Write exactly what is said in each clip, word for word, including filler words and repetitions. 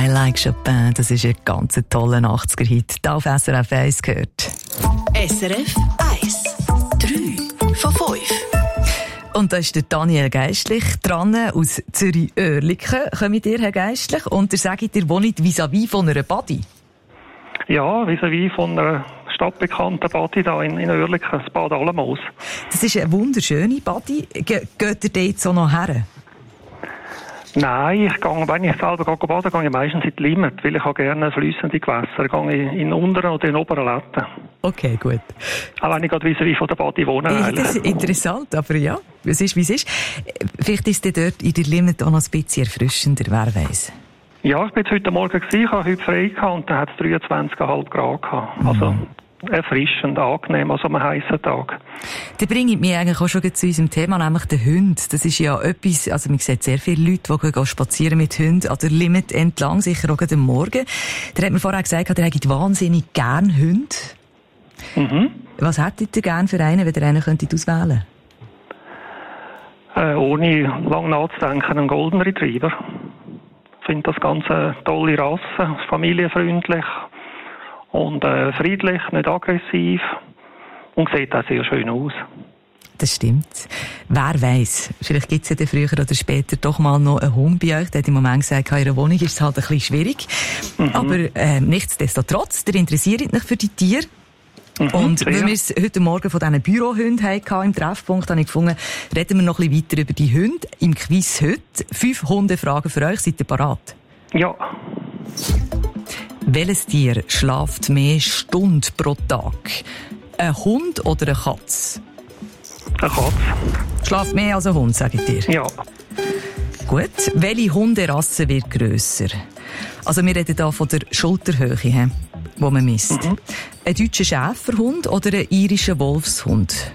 like Chopin, das ist ein ganz toller achtziger-Hit. Da auf S R F eins gehört. S R F eins. drei von fünf. Und da ist der Daniel Geistlich dran, aus Zürich-Oerlikon. Kommt ihr, Herr Geistlich? Und ihr sagt, ihr wohnt vis-à-vis von einer Badi? Ja, vis-à-vis von einer stadtbekannten Badi da in, in Oerlikon, das Bad Alamos. Das ist eine wunderschöne Badi. Ge- geht ihr dort so noch her? Nein, ich gehe, wenn ich selber gehe baden, gehe ich meistens in die Limit, weil ich habe gerne fließende Gewässer. Ich gehe in den unteren oder in den oberen Letten. Okay, gut. Auch wenn ich gerade vis-à-vis von der Badi wohne. Ja, das ist interessant, aber ja, es ist, wie es ist. Vielleicht ist es dort in der Limit auch noch ein bisschen erfrischender, wer weiß. Ja, ich bin jetzt heute Morgen gewesen, ich habe heute frei gehabt und dann hat es dreiundzwanzig Komma fünf Grad gehabt. Also erfrischend, angenehm, also am heißen Tag. Das bringt mich eigentlich auch schon zu unserem Thema, nämlich den Hund. Das ist ja etwas, also man sieht sehr viele Leute, die gehen spazieren mit Hunden an der Limit entlang, sicher auch am Morgen. Der hat mir vorher gesagt, er hätte wahnsinnig gern Hunde. Mhm. Was hättet ihr gern für einen, wenn ihr einen könntet auswählen? Äh, ohne lang nachzudenken, einen Golden Retriever. Ich finde das ganz eine tolle Rasse, familienfreundlich und äh, friedlich, nicht aggressiv und sieht auch sehr schön aus. Das stimmt. Wer weiss, vielleicht gibt es ja dann früher oder später doch mal noch einen Hund bei euch. Der hat im Moment gesagt, in eurer Wohnung ist es halt ein bisschen schwierig. Mhm. Aber äh, nichtsdestotrotz, der interessiert euch für die Tiere. Mhm, und sehr. Weil wir es heute Morgen von diesen Bürohunden hatten im Treffpunkt, habe ich gefunden, reden wir noch ein bisschen weiter über die Hunde im Quiz heute. Fünf Hundefragen für euch. Seid ihr parat? Ja. Welches Tier schlaft mehr Stunden pro Tag? Ein Hund oder eine Katze? Eine Katze. Schlaft mehr als ein Hund, sagt ihr? Ja. Gut. Welche Hunderasse wird grösser? Also wir reden hier von der Schulterhöhe, die man misst. Mhm. Ein deutscher Schäferhund oder ein irischer Wolfshund?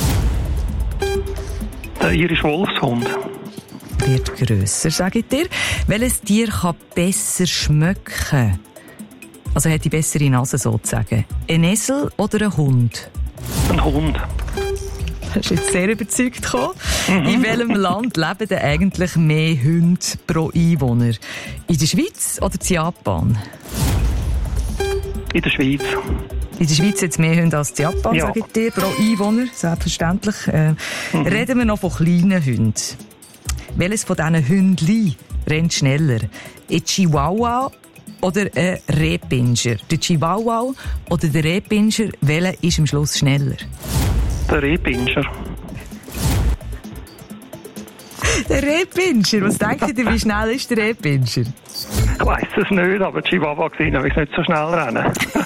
Der irische Wolfshund. Wird grösser, sagt ihr. Welches Tier kann besser schmecken? Also hat die bessere Nase sozusagen. Ein Esel oder ein Hund? Ein Hund. Hast du jetzt sehr überzeugt gekommen? Mhm. In welchem Land leben denn eigentlich mehr Hunde pro Einwohner? In der Schweiz oder in Japan? In der Schweiz. In der Schweiz hat es mehr Hunde als in Japan, ja. sage ich dir, pro Einwohner, selbstverständlich. Äh, mhm. Reden wir noch von kleinen Hunden. Welches von diesen Hündchen rennt schneller? Ein Chihuahua oder ein Rehpinscher? Der Chihuahua oder der Rehpinscher, welcher ist am Schluss schneller? Der Rehpinscher. Der Rehpinscher? Was denkt ihr, wie schnell ist der Rehpinscher? Ich weiss es nicht, aber Chihuahua gesehen habe ich nicht so schnell rennen.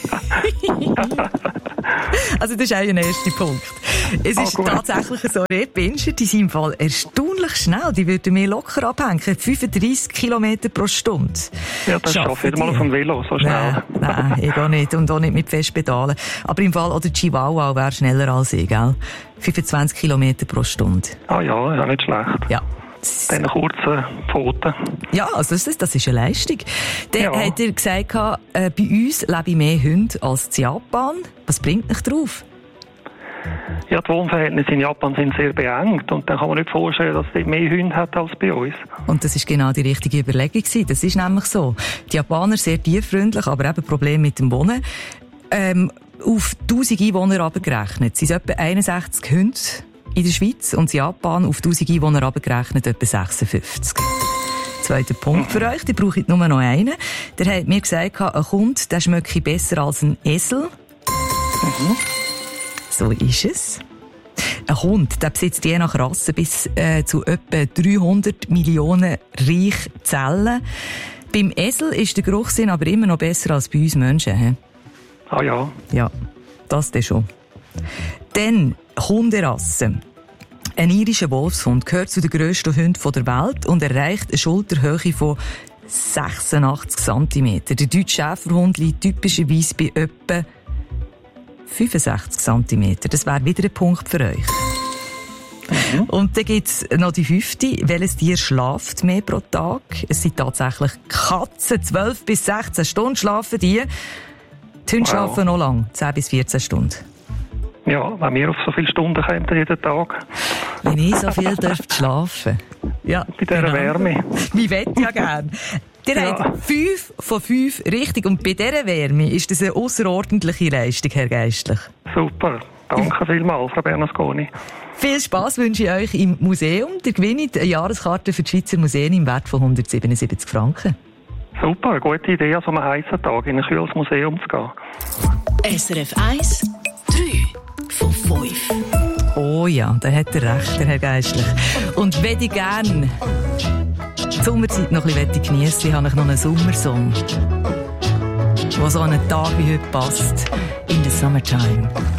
Also das ist auch ein erster Punkt. Es ist ah, tatsächlich so, Rehpinscher, die sind im Fall erstaunlich schnell. Die würden mir locker abhängen. fünfunddreissig Kilometer pro Stunde. Ja, das schaffe ich mal auf dem Velo so schnell. Nein, nein, ich auch nicht. Und auch nicht mit Festpedalen. Aber im Fall, oder Chihuahua wäre schneller als ich, gell? fünfundzwanzig Kilometer pro Stunde. Ah ja, ja, nicht schlecht. Ja. Diese kurzen Pfoten. Ja, also das, das ist eine Leistung. Dann ja. hat er gesagt, äh, bei uns lebe mehr Hunde als in Japan. Was bringt dich drauf? Ja, die Wohnverhältnisse in Japan sind sehr beengt und dann kann man nicht vorstellen, dass die mehr Hunde hat als bei uns. Und das ist genau die richtige Überlegung gewesen. Das ist nämlich so. Die Japaner sehr tierfreundlich, aber eben Probleme mit dem Wohnen. Ähm, auf tausend Einwohner abgerechnet sind es etwa einundsechzig Hunde in der Schweiz und in Japan auf tausend Einwohner abgerechnet etwa sechsundfünfzig. Zweiter Punkt für euch, die brauche ich nur noch einen. Der hat mir gesagt, ein Hund, der schmecke besser als ein Esel. Mhm. So ist es. Ein Hund, der besitzt je nach Rasse bis äh, zu etwa dreihundert Millionen Reichzellen. Beim Esel ist der Geruchssinn aber immer noch besser als bei uns Menschen. He? Ah ja. Ja, das dann schon. Dann Hunderasse. Ein irischer Wolfshund gehört zu den grössten Hunden der Welt und erreicht eine Schulterhöhe von sechsundachtzig Zentimeter. Der deutsche Schäferhund liegt typischerweise bei etwa fünfundsechzig Zentimeter. Das wäre wieder ein Punkt für euch. Mhm. Und dann gibt es noch die fünfte. Welches Tier schlaft mehr pro Tag? Es sind tatsächlich Katzen. zwölf bis sechzehn Stunden schlafen die. Die Hunde wow. schlafen noch lang. zehn bis vierzehn Stunden. Ja, wenn wir auf so viele Stunden kommen jeden Tag. Wenn ich so viel dürfte schlafen. Ja, bei dieser genau. Wärme. Ich wette ja gern. Ihr Ja. habt fünf von fünf richtig. Und bei dieser Wärme ist das eine ausserordentliche Leistung, Herr Geistlich. Super. Danke vielmals, Frau Bernasconi. Viel Spass wünsche ich euch im Museum. Ihr gewinnt eine Jahreskarte für die Schweizer Museen im Wert von hundertsiebenundsiebzig Franken. Super, gute Idee, an so einem heißen Tag in ein kühles Museum zu gehen. S R F eins, drei von fünf. Oh ja, da hat er recht, der Herr Geistlich. Und wenn ich gerne die Sommerzeit noch ein bisschen geniessen, habe ich noch einen Sommersong, der so an einen Tag wie heute passt. In the summertime.